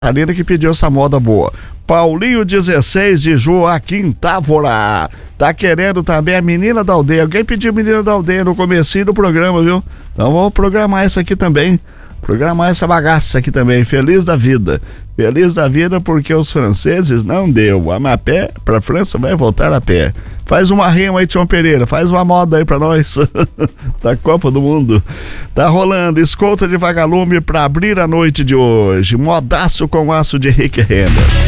Catarina que pediu essa moda boa. Paulinho 16 de Joaquim Távora. Tá querendo também a Menina da Aldeia. Alguém pediu Menina da Aldeia no comecinho do programa, viu? Então vamos programar isso aqui também. Programar essa bagaça aqui também. Feliz da vida. Feliz da vida porque os franceses não deu. A pé pra França vai voltar a pé. Faz uma rima aí, Tião Pereira. Faz uma moda aí pra nós. Da Copa do Mundo. Tá rolando. Escolta de vagalume pra abrir a noite de hoje. Modaço com aço de Rick Renner.